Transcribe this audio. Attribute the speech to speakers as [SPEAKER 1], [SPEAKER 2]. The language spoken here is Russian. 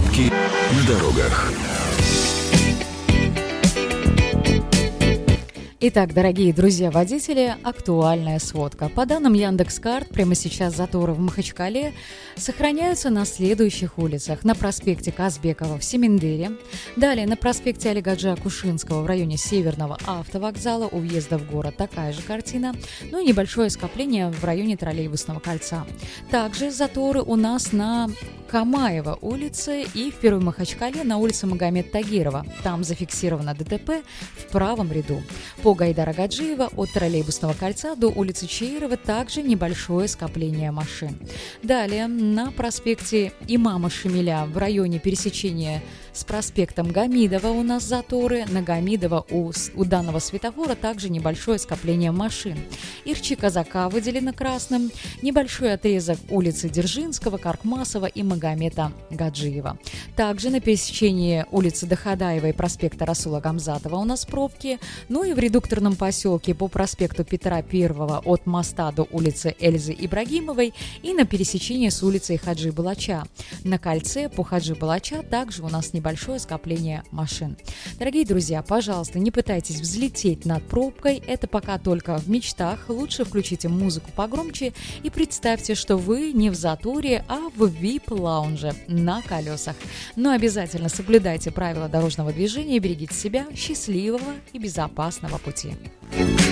[SPEAKER 1] Пробки на дорогах.
[SPEAKER 2] Итак, дорогие друзья-водители, актуальная сводка. По данным Яндекс.Карт, прямо сейчас заторы в Махачкале сохраняются на следующих улицах. На проспекте Казбекова в Семендере, далее на проспекте Алигаджа Кушинского в районе Северного автовокзала, у въезда в город такая же картина, ну и небольшое скопление в районе Троллейбусного кольца. Также заторы у нас на Камаева улице и в Первом Махачкале на улице Магомед Тагирова. Там зафиксировано ДТП в правом ряду. По Гайдара Гаджиева от Троллейбусного кольца до улицы Чаирова также небольшое скопление машин. Далее на проспекте Имама Шамиля в районе пересечения с проспектом Гамидова у нас заторы. На Гамидова у данного светофора также небольшое скопление машин. Ирчи Казака выделено красным. Небольшой отрезок улицы Дзержинского, Каркмасова и Магомета Гаджиева. Также на пересечении улицы Дахадаева и проспекта Расула Гамзатова у нас пробки. Ну и в редукторном поселке по проспекту Петра I от моста до улицы Эльзы Ибрагимовой и на пересечении с улицей Хаджи Балача. На кольце по Хаджи Балача также у нас небольшое скопление машин. Дорогие друзья, пожалуйста, не пытайтесь взлететь над пробкой, это пока только в мечтах. Лучше включите музыку погромче и представьте, что вы не в заторе, а в VIP-лаунже на колесах. Но обязательно соблюдайте правила дорожного движения, берегите себя, счастливого и безопасного пути.